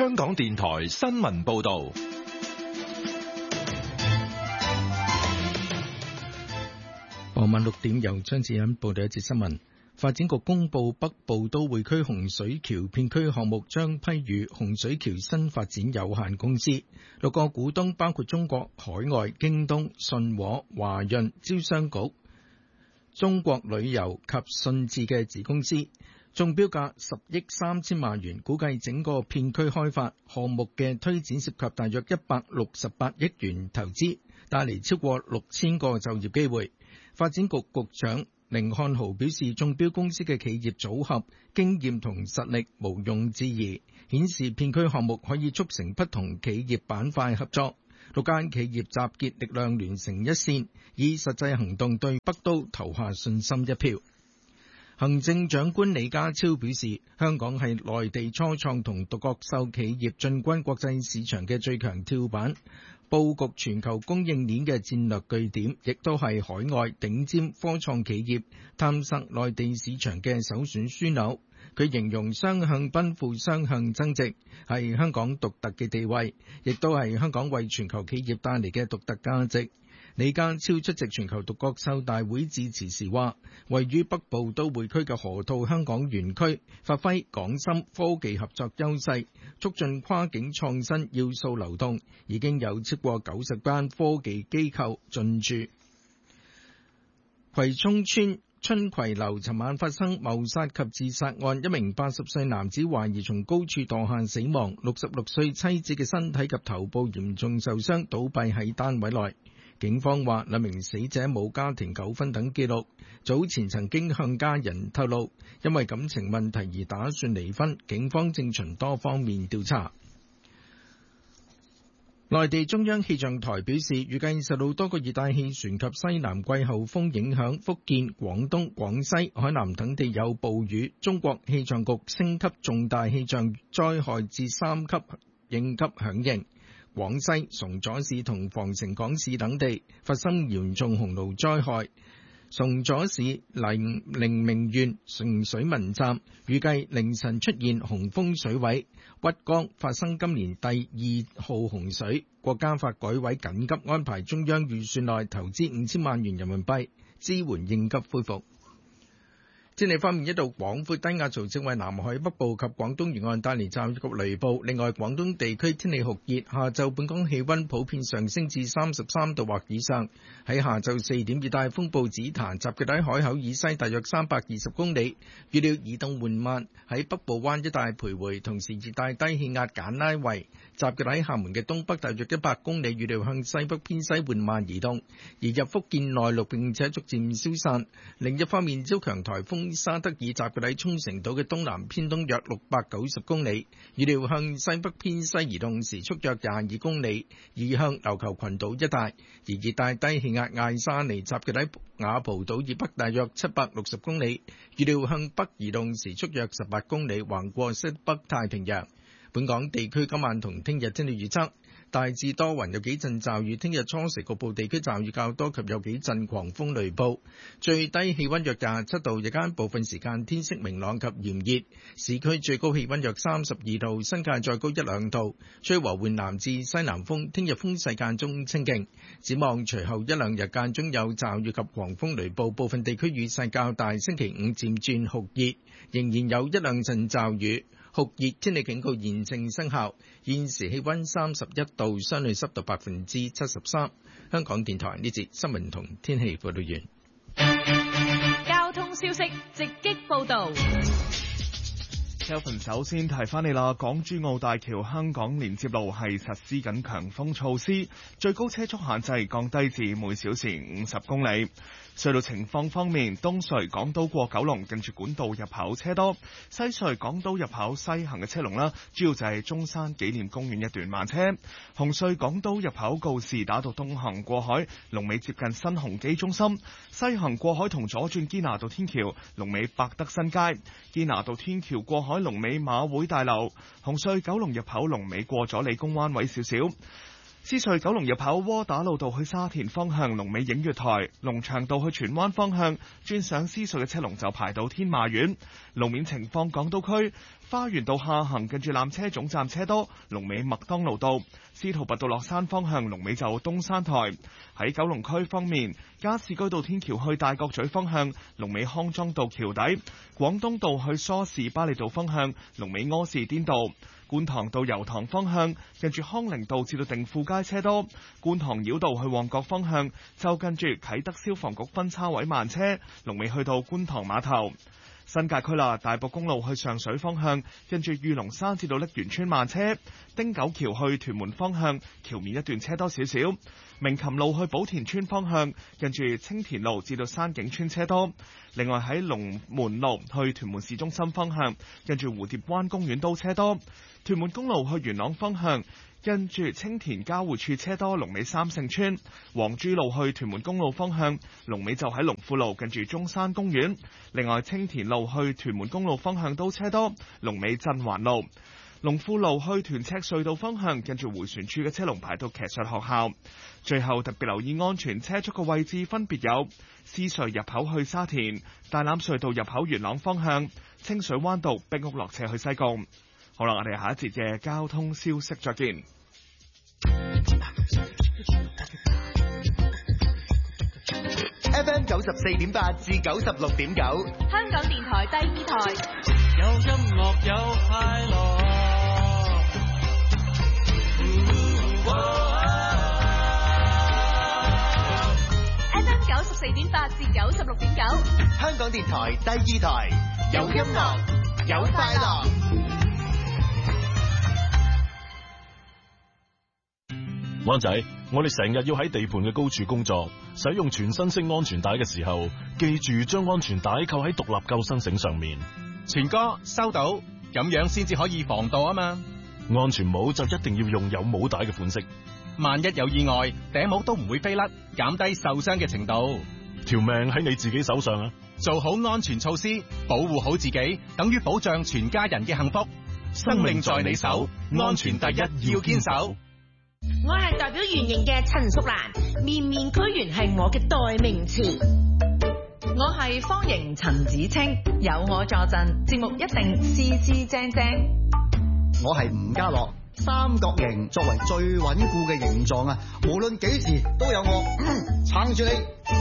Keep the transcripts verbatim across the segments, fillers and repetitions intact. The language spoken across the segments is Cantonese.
香港電台新聞報道。 傍晚六點由張志欣報道一節新聞。發展局公布北部都會區洪水橋片區項目將批予洪水橋新發展有限公司，六個股東包括中國海外、京東、信和、華潤、招商局、中國旅遊及信置嘅子公司，中標價十億三千萬元，估計整個片區開發項目嘅推展涉及大約一百六十八億元投資，帶嚟超過六千個就業機會。發展局局長甯漢豪表示，中標公司嘅企業組合、經驗同實力毋庸置疑，顯示片區項目可以促成不同企業板塊合作。六間企業集結力量聯成一線，以實際行動對北都投下信心一票。行政長官李家超表示，香港係內地初創同獨角獸企業進軍國際市場嘅最強跳板，佈局全球供應鏈嘅戰略據點，亦都係海外頂尖科創企業探索內地市場嘅首選樞紐。佢形容雙向奔赴、雙向增值係香港獨特嘅地位，亦都係香港為全球企業帶嚟嘅獨特價值。李家超出席全球獨角獸大會致辭時話，位於北部都會區嘅河套香港園區，發揮港深科技合作優勢，促進跨境創新要素流動，已經有超過九十間科技機構進駐。葵涌村春葵樓尋晚發生謀殺及自殺案，一名八十歲男子懷疑從高處墮下死亡，六十六歲妻子嘅身體及頭部嚴重受傷，倒斃喺單位內。警方話兩名死者冇家庭糾紛等記錄，早前曾經向家人透露因為感情問題而打算離婚，警方正循多方面調查。內地中央氣象台表示，預計受到多個熱帶氣旋及西南季候風影響，福建、廣東、廣西、海南等地有暴雨。中國氣象局升級重大氣象災害至三級應急響應。廣西崇左市同防城港市等地發生嚴重洪澇災害，崇左市寧寧明縣城水文站預計凌晨出現洪峰水位，鬱江發生今年第二號洪水，國家發改委緊急安排中央預算內投資五千萬元人民幣支援應急恢復。天氣方面，一道廣闊低壓槽正為南海北部及廣東沿岸帶嚟驟雨及雷暴。另外，廣東地區天氣酷熱，下晝本港氣溫普遍上升至三十三度或以上。喺下晝四點，熱帶風暴紫檀集結喺海口以西大約三百二十公里，預料移動緩慢，喺北部灣一帶徘徊。同時，熱帶低氣壓簡拉維集結喺廈門嘅東北大約一百公里，預料向西北偏西緩慢移動，移入福建內陸並且逐漸消散。另一方面，超強颱風沙德爾集結喺沖繩島嘅東南偏東約六百九十公里，預料向西北偏西移動，時速約廿二公里，移向琉球群島一帶。而熱帶低氣壓艾沙尼集結喺雅蒲島以北大約七百六十公里，預料向北移動，時速約十八公里，橫過西北太平洋。本港地區今晚同聽日天氣預測，大致多雲，有幾陣驟雨。聽日初時局部地區驟雨較多及有幾陣狂風雷暴。最低氣溫約廿七度，日間部分時間天色明朗及炎熱。市區最高氣溫約三十二度，新界再高一兩度。吹和緩南至西南風，聽日風勢間中清勁。展望隨後一兩日間中有驟雨及狂風雷暴，部分地區雨勢較大。星期五漸轉酷熱，仍然有一兩陣驟雨。酷熱天氣警告現正生效，現時氣溫三十一度，相對濕度百分之七十三。香港電台呢節新聞同天氣報道完。 交通消息直擊報道。 Kelvin 首先提翻你啦，港珠澳大橋香港連接路係實施緊強風措施，最高車速限制降低至每小時五十公里。隧道情況方面，東隧港島過九龍近住管道入口車多，西隧港島入口西行嘅車龍啦，主要就係中山紀念公園一段慢車。紅隧港島入口告士打道東行過海，龍尾接近新鴻基中心；西行過海同左轉堅拿道天橋，龍尾百德新街。堅拿道天橋過海龍尾馬會大樓。紅隧九龍入口龍尾過咗理工灣位少少。獅隧九龍入口窩打老道去沙田方向龍尾映月台，龍翔道去荃灣方向轉上獅隧嘅車龍就排到天馬苑。路面情況，港島區花園道下行近住纜車總站車多，龍尾麥當勞道；司徒拔道落山方向龍尾就東山台。喺九龍區方面，加士居道天橋去大角咀方向龍尾康莊道橋底；廣東道去梳士巴利道方向龍尾柯士甸道；觀塘道油塘方向近住康寧道至到定富街車多；觀塘繞道去旺角方向就近住啟德消防局分叉位慢車，龍尾去到觀塘碼頭。新界區啦，大埔公路去上水方向，跟住御龍山至到瀝源村慢車；汀九橋去屯門方向，橋面一段車多少少；鳴琴路去寶田村方向，跟住青田路至到山景村車多。另外喺龍門路去屯門市中心方向，跟住蝴蝶灣公園都車多；屯門公路去元朗方向，跟住青田交匯處車多，龍尾三聖村；黃珠路去屯門公路方向，龍尾就喺龍富路近住中山公園。另外青田路去屯門公路方向都車多，龍尾鎮環路；龍富路去屯赤隧道方向，近住迴旋處嘅車龍排到騎術學校。最後特別留意安全車速嘅位置分別有獅隧入口去沙田、大欖隧道入口元朗方向、清水灣道壁屋落斜去西貢。好啦，我哋下一節嘅交通消息再見。 F M 九十四點八至九十六點九， 香港電台第二台， 有音樂有快樂。 F M 九十四點八至九十六點九， 香港電台第二台，有音樂有快樂。 灣仔，我哋成日要喺地盤嘅高處工作，使用全身式安全帶嘅時候，記住將安全帶扣喺獨立救生繩上面。 全哥收到，咁樣先至可以防墮啊嘛。 安全帽就一定要用有帽帶嘅款式， 萬一有意外，頂帽都唔會飛甩，減低受傷嘅程度。 條命喺你自己手上啊！ 做好安全措施，保護好自己，等於保障全家人嘅幸福。生命在你手，安全第一，要堅守。 我係代表圓形嘅陳淑蘭，面面俱圓係我嘅代名詞。 我係方形陳子清，有我助陣，節目一定斯斯正正。 我係吳家樂，三角形作為最穩固嘅形狀啊，無論幾時都有我撐住你。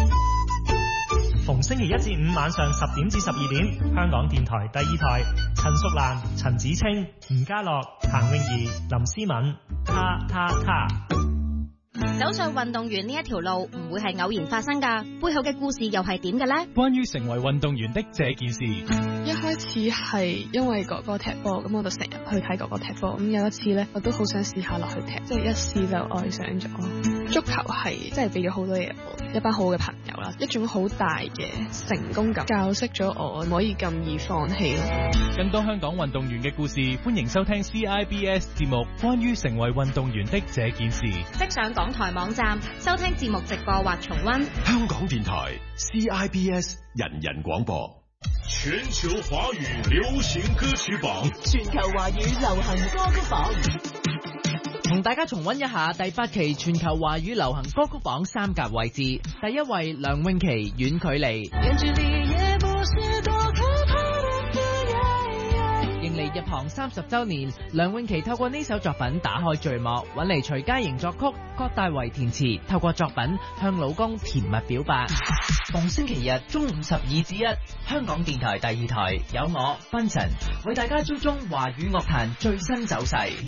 逢星期一至五晚上十點至十二點，香港電台第二台，陳淑蘭、陳子清、吳家樂、彭詠儀、林思敏，他他他。 走上運動員呢一條路唔會係偶然發生㗎，背後嘅故事又係點嘅呢？ 關於成為運動員的這件事， 一開始係因為哥哥踢波，咁我就成日去睇哥哥踢波。咁有一次呢，我都好想試下落去踢，即係一試就愛上咗。足球係真係俾咗好多嘢我，一班好嘅朋友啦，一種好大嘅成功感，教識咗我唔可以咁易放棄咯。 更多香港運動員嘅故事，歡迎收聽 C I B S 節目《關於成為運動員的這件事》。 即上港台網站收聽節目直播或重溫。 香港電台 C I B S 人人廣播。全球華語流行歌曲榜， 全球華語流行歌曲榜。 同大家重溫一下第八期全球華語流行歌曲榜三甲位置，第一位梁詠琪遠距離，迎嚟入行三十週年，梁詠琪透過呢首作品打開序幕，揾嚟徐佳瑩作曲，郭大為填詞，透過作品向老公甜蜜表白。逢星期日中午十二至一，香港電台第二台有我芬晨為大家追蹤華語樂壇最新走勢。